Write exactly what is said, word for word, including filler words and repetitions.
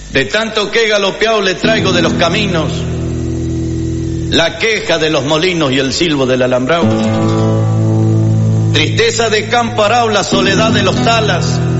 De tanto que he galopeado le traigo de los caminos la queja de los molinos y el silbo del alambrado. Tristeza de campo arao, la soledad de los talas,